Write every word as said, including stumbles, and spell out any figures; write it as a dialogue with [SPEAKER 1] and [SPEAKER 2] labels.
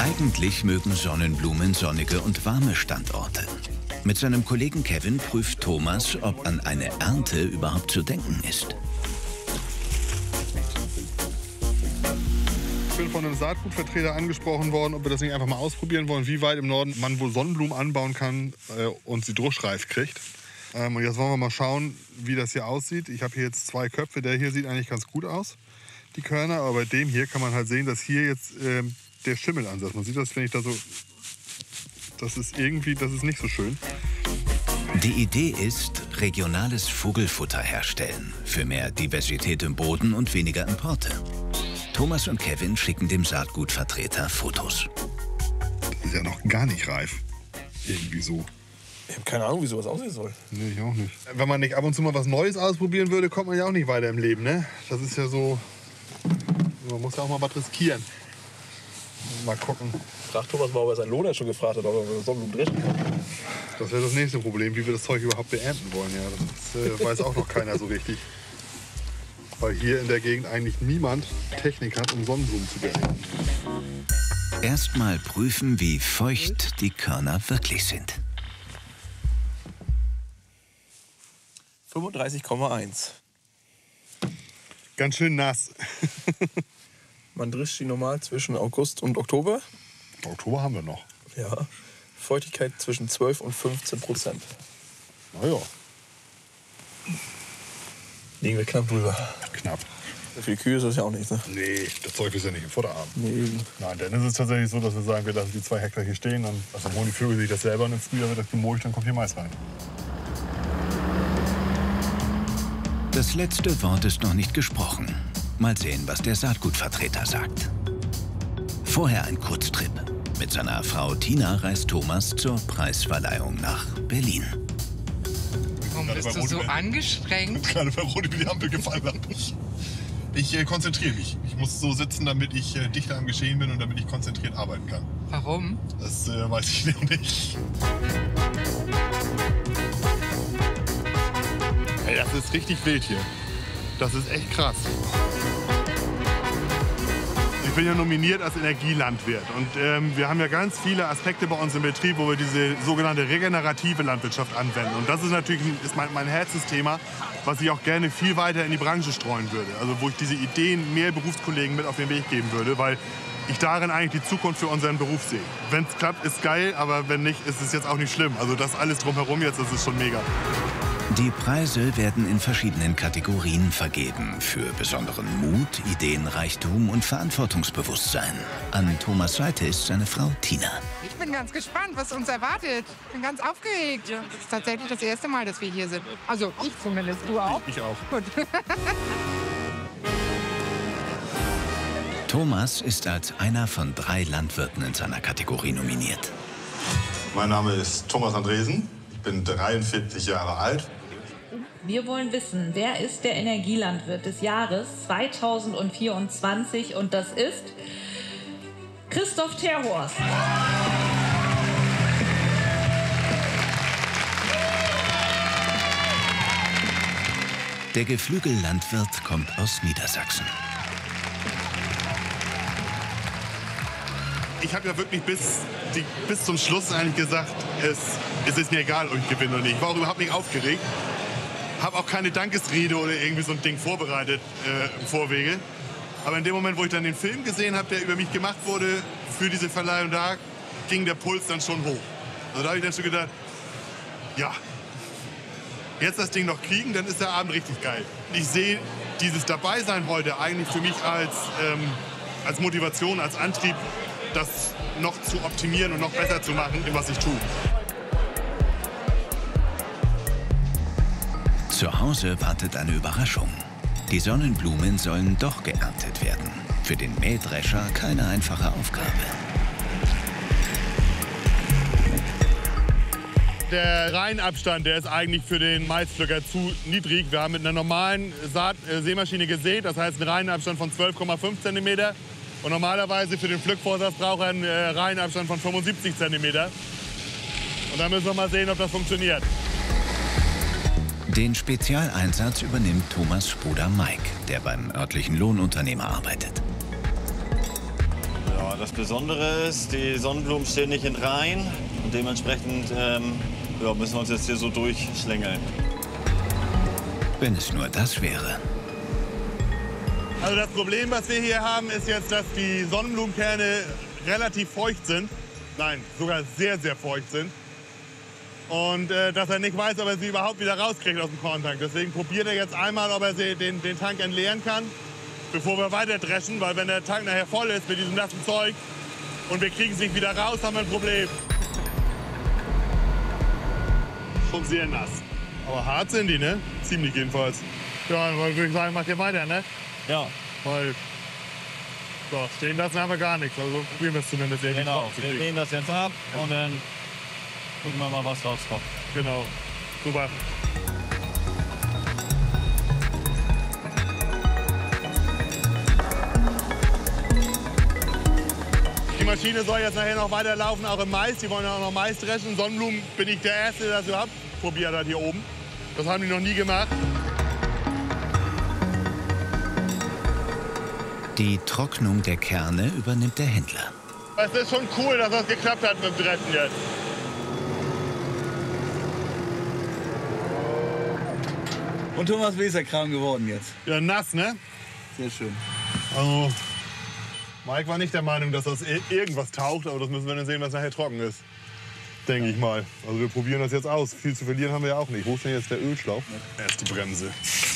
[SPEAKER 1] Eigentlich mögen Sonnenblumen sonnige und warme Standorte. Mit seinem Kollegen Kevin prüft Thomas, ob an eine Ernte überhaupt zu denken ist.
[SPEAKER 2] Ich bin von einem Saatgutvertreter angesprochen worden, ob wir das nicht einfach mal ausprobieren wollen, wie weit im Norden man wohl Sonnenblumen anbauen kann äh, und sie druschreif kriegt. Ähm, und jetzt wollen wir mal schauen, wie das hier aussieht. Ich habe hier jetzt zwei Köpfe. Der hier sieht eigentlich ganz gut aus, die Körner. Aber bei dem hier kann man halt sehen, dass hier jetzt äh, der Schimmelansatz. Man sieht das, wenn ich da so... Das ist irgendwie, das ist nicht so schön.
[SPEAKER 1] Die Idee ist, regionales Vogelfutter herstellen. Für mehr Diversität im Boden und weniger Importe. Thomas und Kevin schicken dem Saatgutvertreter Fotos.
[SPEAKER 2] Das ist ja noch gar nicht reif. Irgendwie so.
[SPEAKER 3] Ich habe keine Ahnung, wie sowas aussehen soll.
[SPEAKER 2] Nee, ich auch nicht. Wenn man nicht ab und zu mal was Neues ausprobieren würde, kommt man ja auch nicht weiter im Leben, ne? Das ist ja so... Man muss ja auch mal was riskieren. Mal gucken.
[SPEAKER 3] Frag Thomas mal, ob er seinen Lohner schon gefragt hat, ob er Sonnenblumen dreschen kann.
[SPEAKER 2] Das wäre das nächste Problem, wie wir das Zeug überhaupt beernten wollen. Ja, das äh, weiß auch noch keiner so richtig. Weil hier in der Gegend eigentlich niemand Technik hat, um Sonnenblumen zu beernten.
[SPEAKER 1] Erstmal prüfen, wie feucht die Körner wirklich sind.
[SPEAKER 3] fünfunddreißig Komma eins.
[SPEAKER 2] Ganz schön nass.
[SPEAKER 3] Man drischt die normal zwischen August und Oktober.
[SPEAKER 2] Oktober haben wir noch.
[SPEAKER 3] Ja. Feuchtigkeit zwischen zwölf und fünfzehn Prozent.
[SPEAKER 2] Na ja.
[SPEAKER 3] Liegen wir knapp drüber.
[SPEAKER 2] Knapp.
[SPEAKER 3] Für die Kühe ist das ja auch nicht, ne?
[SPEAKER 2] Nee, das Zeug ist ja nicht im Futterarm.
[SPEAKER 3] Nee.
[SPEAKER 2] Nein, dann ist es tatsächlich so, dass wir sagen, wir lassen die zwei Hektar hier stehen. Dann also holen die Vögel sich das selber und im Frühjahr wird das gemulcht, dann kommt hier Mais rein.
[SPEAKER 1] Das letzte Wort ist noch nicht gesprochen. Mal sehen, was der Saatgutvertreter sagt. Vorher ein Kurztrip. Mit seiner Frau Tina reist Thomas zur Preisverleihung nach Berlin.
[SPEAKER 4] Warum bist du so angestrengt?
[SPEAKER 2] Gerade bei Rot über die Ampel gefallen habe. Ich äh, konzentriere mich. Ich muss so sitzen, damit ich äh, dichter am Geschehen bin und damit ich konzentriert arbeiten kann.
[SPEAKER 4] Warum?
[SPEAKER 2] Das äh, weiß ich noch nicht. Ey, das ist richtig wild hier. Das ist echt krass. Ich bin ja nominiert als Energielandwirt und ähm, wir haben ja ganz viele Aspekte bei uns im Betrieb, wo wir diese sogenannte regenerative Landwirtschaft anwenden. Und das ist natürlich ist mein, mein Herzensthema, was ich auch gerne viel weiter in die Branche streuen würde. Also wo ich diese Ideen mehr Berufskollegen mit auf den Weg geben würde, weil ich darin eigentlich die Zukunft für unseren Beruf sehe. Wenn es klappt, ist geil, aber wenn nicht, ist es jetzt auch nicht schlimm. Also das alles drumherum jetzt, das ist schon mega.
[SPEAKER 1] Die Preise werden in verschiedenen Kategorien vergeben. Für besonderen Mut, Ideenreichtum und Verantwortungsbewusstsein. An Thomas' Seite ist seine Frau Tina.
[SPEAKER 4] Ich bin ganz gespannt, was uns erwartet. Ich bin ganz aufgeregt. Das ist tatsächlich das erste Mal, dass wir hier sind. Also ich zumindest. Du auch?
[SPEAKER 2] Ich auch.
[SPEAKER 4] Gut.
[SPEAKER 1] Thomas ist als einer von drei Landwirten in seiner Kategorie nominiert.
[SPEAKER 5] Mein Name ist Thomas Andresen. Ich bin dreiundvierzig Jahre alt.
[SPEAKER 6] Wir wollen wissen, wer ist der Energielandwirt des Jahres zweitausendvierundzwanzig? Und das ist Christoph Terhorst.
[SPEAKER 1] Der Geflügellandwirt kommt aus Niedersachsen.
[SPEAKER 2] Ich habe ja wirklich bis, die, bis zum Schluss eigentlich gesagt, es, es ist mir egal, ob ich gewinne oder nicht. Ich war auch überhaupt nicht aufgeregt. Habe auch keine Dankesrede oder irgendwie so ein Ding vorbereitet äh, im Vorwege. Aber in dem Moment, wo ich dann den Film gesehen habe, der über mich gemacht wurde für diese Verleihung, da ging der Puls dann schon hoch. Also da habe ich dann schon gedacht, ja, jetzt das Ding noch kriegen, dann ist der Abend richtig geil. Ich sehe dieses Dabeisein heute eigentlich für mich als, ähm, als Motivation, als Antrieb, das noch zu optimieren und noch besser zu machen, in was ich tue.
[SPEAKER 1] Zu Hause wartet eine Überraschung. Die Sonnenblumen sollen doch geerntet werden. Für den Mähdrescher keine einfache Aufgabe.
[SPEAKER 2] Der Reihenabstand, der ist eigentlich für den Maispflücker zu niedrig. Wir haben mit einer normalen Saat äh, Sämaschine gesät, das heißt einen Reihenabstand von zwölf Komma fünf Zentimeter. Und normalerweise für den Pflückvorsatz braucht er einen äh, Reihenabstand von fünfundsiebzig Zentimeter. Und dann müssen wir mal sehen, ob das funktioniert.
[SPEAKER 1] Den Spezialeinsatz übernimmt Thomas' Bruder Mike, der beim örtlichen Lohnunternehmer arbeitet.
[SPEAKER 2] Ja,
[SPEAKER 7] Ja, das Besondere ist, die Sonnenblumen stehen nicht in Reihen. Und dementsprechend ähm, ja, müssen wir uns jetzt hier so durchschlängeln.
[SPEAKER 1] Wenn es nur das wäre.
[SPEAKER 2] Also das Problem, was wir hier haben, ist jetzt, dass die Sonnenblumenkerne relativ feucht sind. Nein, sogar sehr, sehr feucht sind. Und äh, dass er nicht weiß, ob er sie überhaupt wieder rauskriegt aus dem Korntank. Deswegen probiert er jetzt einmal, ob er sie, den, den Tank entleeren kann, bevor wir weiter dreschen. Weil wenn der Tank nachher voll ist mit diesem nassen Zeug und wir kriegen es nicht wieder raus, haben wir ein Problem. Schon sehr nass. Aber hart sind die, ne? Ziemlich jedenfalls. Ja, dann würde ich sagen, macht ihr weiter, ne?
[SPEAKER 7] Ja.
[SPEAKER 2] Weil, so, stehen lassen haben wir gar nichts. Also probieren wir es zumindest irgendwie.
[SPEAKER 7] Genau, wir lehnen das jetzt ab und dann gucken wir mal, was rauskommt.
[SPEAKER 2] Genau, super. Die Maschine soll jetzt nachher noch weiterlaufen, auch im Mais. Die wollen auch noch Mais dreschen. Sonnenblumen bin ich der Erste, der das überhaupt probiert hat hier oben. Das haben die noch nie gemacht.
[SPEAKER 1] Die Trocknung der Kerne übernimmt der Händler.
[SPEAKER 2] Es ist schon cool, dass das geklappt hat mit dem Dreschen jetzt.
[SPEAKER 8] Und Thomas, wie ist der Kram geworden jetzt?
[SPEAKER 2] Ja, nass, ne?
[SPEAKER 8] Sehr schön.
[SPEAKER 2] Also, Mike war nicht der Meinung, dass das irgendwas taucht, aber das müssen wir dann sehen, was nachher trocken ist. Denke ich mal. Also wir probieren das jetzt aus. Viel zu verlieren haben wir ja auch nicht. Wo ist denn jetzt der Ölschlauch? Erst die Bremse.